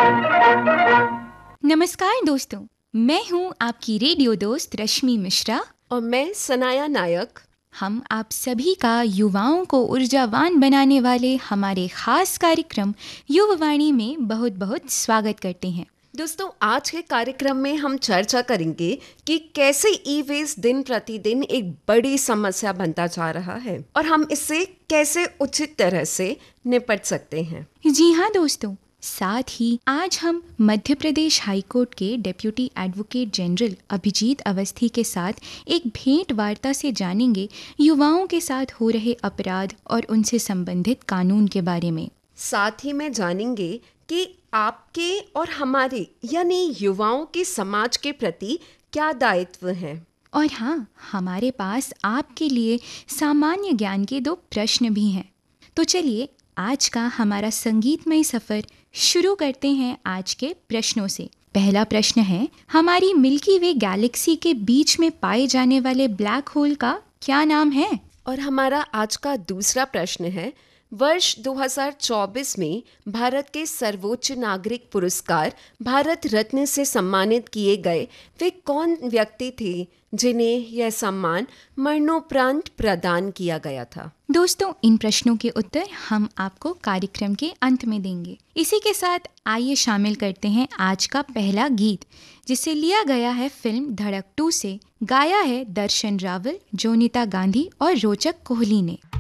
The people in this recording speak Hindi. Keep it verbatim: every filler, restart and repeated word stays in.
नमस्कार दोस्तों, मैं हूं आपकी रेडियो दोस्त रश्मि मिश्रा और मैं सनाया नायक। हम आप सभी का युवाओं को ऊर्जावान बनाने वाले हमारे खास कार्यक्रम युववाणी में बहुत बहुत स्वागत करते हैं। दोस्तों, आज के कार्यक्रम में हम चर्चा करेंगे कि कैसे ई वेस्ट दिन प्रतिदिन एक बड़ी समस्या बनता जा रहा है और हम इससे कैसे उचित तरह से निपट सकते हैं। जी हाँ दोस्तों, साथ ही आज हम मध्य प्रदेश हाईकोर्ट के deputy advocate general Abhijit Awasthi के साथ एक भेंट वार्ता से जानेंगे युवाओं के साथ हो रहे अपराध और उनसे संबंधित कानून के बारे में। साथ ही में जानेंगे कि आपके और हमारे यानी युवाओं के समाज के प्रति क्या दायित्व हैं। और हाँ, हमारे पास आपके लिए सामान्य ज्ञान के दो प्रश्न भी हैं। तो चलिए आज का हमारा संगीतमय सफर शुरू करते हैं आज के प्रश्नों से। पहला प्रश्न है, हमारी मिल्की वे गैलेक्सी के बीच में पाए जाने वाले ब्लैक होल का क्या नाम है? और हमारा आज का दूसरा प्रश्न है, वर्ष दो हज़ार चौबीस में भारत के सर्वोच्च नागरिक पुरस्कार भारत रत्न से सम्मानित किए गए वे कौन व्यक्ति थे जिन्हें यह सम्मान मरणोपरांत प्रदान किया गया था? दोस्तों, इन प्रश्नों के उत्तर हम आपको कार्यक्रम के अंत में देंगे। इसी के साथ आइए शामिल करते हैं आज का पहला गीत, जिसे लिया गया है फिल्म धड़क टू से। गाया है दर्शन रावल, जोनीता गांधी और रोचक कोहली ने।